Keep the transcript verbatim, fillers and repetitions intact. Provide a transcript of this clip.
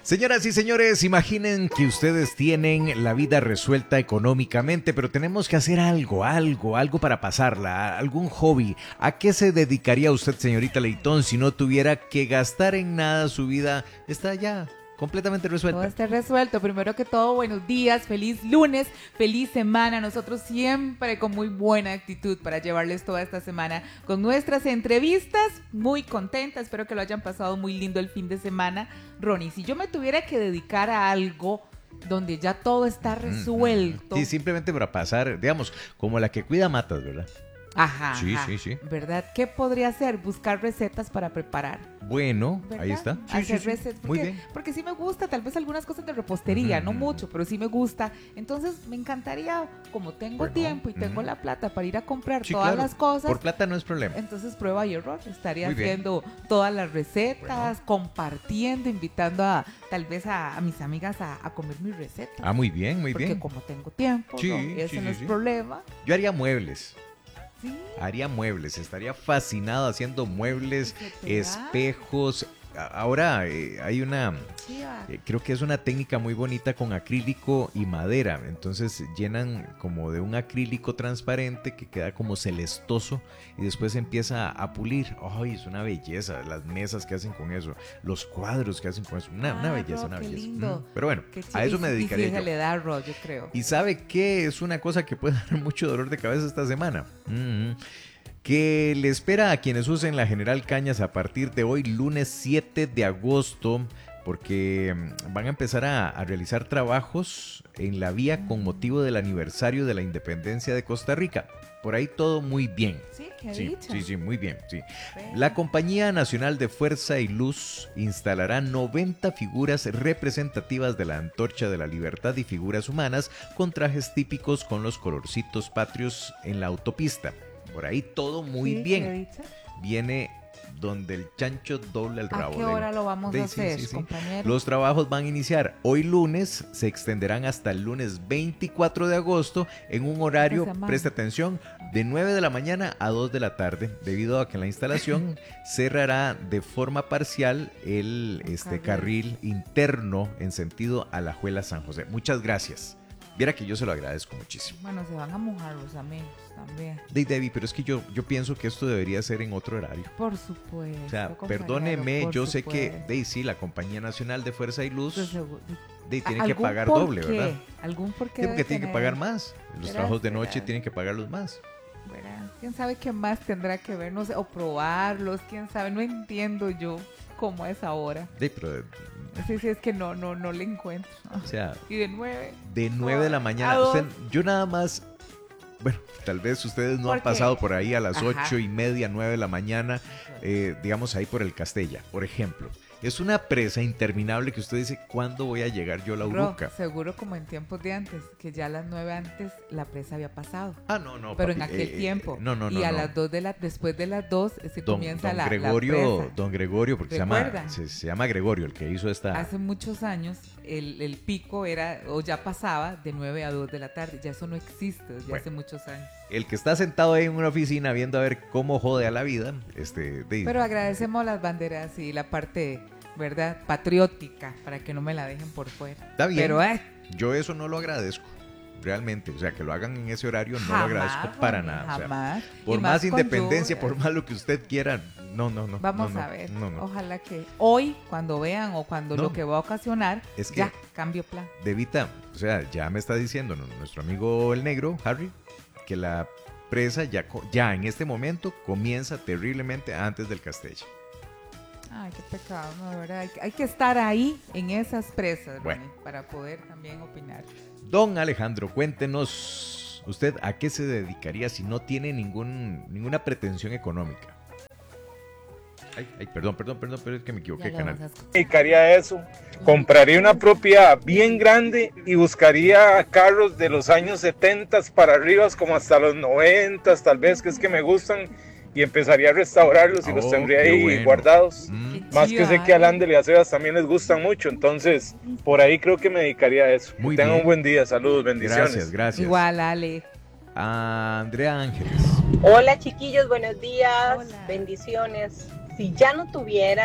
Señoras y señores, imaginen que ustedes tienen la vida resuelta económicamente, pero tenemos que hacer algo, algo, algo para pasarla, algún hobby. ¿A qué se dedicaría usted, señorita Leitón, si no tuviera que gastar en nada? Su vida está ya completamente resuelta. Todo está resuelto. Primero que todo, buenos días, feliz lunes, feliz semana. Nosotros siempre con muy buena actitud para llevarles toda esta semana con nuestras entrevistas. Muy contenta, espero que lo hayan pasado muy lindo el fin de semana. Ronnie, si yo me tuviera que dedicar a algo donde ya todo está resuelto. Sí, simplemente para pasar, digamos, como la que cuida matas, ¿verdad? Ajá, Sí, ajá, sí, sí. ¿verdad? ¿Qué podría hacer? Buscar recetas para preparar. Bueno, ¿verdad? ahí está. Sí, Hacer sí, sí. recetas. Muy Porque, bien. porque sí me gusta, tal vez algunas cosas de repostería, Ujú, no ujú. mucho, pero sí me gusta. Entonces me encantaría, como tengo Bueno, tiempo y tengo ujú. la plata para ir a comprar Sí, todas claro. las cosas, Por plata no es problema. entonces prueba y error. Estaría Muy bien. haciendo todas las recetas, Bueno. compartiendo, invitando a tal vez a, a mis amigas a, a comer mis recetas. Ah, muy bien, muy porque bien. como tengo tiempo, Sí, ¿no? Ese sí, no sí, es sí. problema. Yo haría muebles. Sí. Haría muebles, estaría fascinado haciendo muebles, ¿Se te da? espejos. A- Ahora eh, hay una, Sí, va. eh, creo que es una técnica muy bonita con acrílico y madera. Entonces llenan como de un acrílico transparente que queda como celestoso y después se empieza a pulir. Ay, es una belleza, las mesas que hacen con eso, los cuadros que hacen con eso, una, una Ah, belleza, Ro, una qué belleza. lindo. Mm, Pero bueno, Qué a eso chido. me Y sí, dedicaría y se yo. le da Ro, yo creo. ¿Y sabe qué es una cosa que puede dar mucho dolor de cabeza esta semana? Mm, que le espera a quienes usen la General Cañas a partir de hoy, lunes siete de agosto, porque mm, van a empezar a, a realizar trabajos en la vía con motivo del aniversario de la independencia de Costa Rica. Por ahí todo muy bien. Sí, qué Sí, dicha. sí, sí, muy bien, sí. Ve. La Compañía Nacional de Fuerza y Luz instalará noventa figuras representativas de la Antorcha de la Libertad y figuras humanas con trajes típicos con los colorcitos patrios en la autopista. Por ahí todo muy Sí, qué bien. dicha. Viene donde el chancho dobla el ¿A rabo. qué de- hora lo vamos de- a sí, hacer, sí, sí. compañero? Los trabajos van a iniciar hoy lunes, se extenderán hasta el lunes veinticuatro de agosto en un horario, Esta semana. presta atención, de nueve de la mañana a dos de la tarde, debido a que la instalación cerrará de forma parcial el este, Carril. carril interno en sentido Alajuela San José. Muchas gracias. Viera que yo se lo agradezco muchísimo. Bueno, se van a mojar los amigos también. Dey Debbie, pero es que yo, yo pienso que esto debería ser en otro horario. Por supuesto. O sea, compañero, perdóneme, por yo sé que, supuesto. Dey, sí, la Compañía Nacional de Fuerza y De Luz, segu- Dey, tiene que ¿Algún pagar por doble, qué? ¿verdad? ¿Algún por qué? Sí, porque debe tienen que tener? pagar más. Los Verás, trabajos de noche verás. tienen que pagarlos más. Verá, ¿quién sabe qué más tendrá que ver? No sé, o probarlos, quién sabe, no entiendo yo cómo es ahora. Dey, pero, Sí, sí, es que no, no, no le encuentro. o sea, Y de nueve. de nueve de la Ay, mañana, a usted- dos. yo nada más, bueno, tal vez ustedes no han Porque- pasado por ahí a las Ajá. ocho y media, nueve de la mañana, eh, digamos ahí por el Castella, por ejemplo. Es una presa interminable que usted dice, ¿cuándo voy a llegar yo a la Ro, Uruca? seguro como en tiempos de antes, que ya a las nueve antes la presa había pasado. Ah, no, no, Pero en papi, aquel eh, tiempo. eh, no, no, no. Y a no. las dos de la, después de las dos es que Don, comienza don la, Gregorio, la presa. don Gregorio, porque se llama, ¿Recuerdan? se, se llama Gregorio, el que hizo esta. Hace muchos años el, el pico era, o ya pasaba, de nueve a dos de la tarde. Ya eso no existe desde Bueno. hace muchos años. El que está sentado ahí en una oficina viendo a ver cómo jode a la vida, este, de- Pero agradecemos las banderas y la parte, ¿verdad? Patriótica, para que no me la dejen por fuera. Está bien. Pero, eh, yo eso no lo agradezco, realmente. O sea, que lo hagan en ese horario no jamás, lo agradezco para Ronnie, nada. O sea, jamás. por Y más con independencia, lluvia. por más lo que usted quiera, no, no, no. Vamos no, no, a ver. No, no. Ojalá que hoy, cuando vean o cuando No. lo que va a ocasionar, Es que- ya, cambio plan. Devita, o sea, ya me está diciendo ¿no? nuestro amigo el negro, Harry, que la presa ya, co- ya en este momento comienza terriblemente antes del Castella. Ay, qué pecado, no, de verdad. Hay, que- hay que estar ahí en esas presas, Bueno. Ronnie, para poder también opinar. Don Alejandro, cuéntenos usted a qué se dedicaría si no tiene ningún, ninguna pretensión económica. Ay, ay, perdón, perdón, perdón, pero es que me equivoqué Ya de lo canal. vamos a escuchar. Dedicaría a eso. Compraría una propiedad bien grande y buscaría carros de los años setenta para arriba, como hasta los noventa, tal vez, que es que me gustan, y empezaría a restaurarlos y los Oh, tendría qué ahí bueno. guardados. Mm, Qué Más que sé que a Lander y a Sebas también les gustan mucho, entonces por ahí creo que me dedicaría a eso. Muy que tengan bien. un buen día, saludos, bendiciones. gracias, gracias. Igual, Ale. A Andrea Ángeles. Hola chiquillos, buenos días, Hola. bendiciones. Si ya no tuviera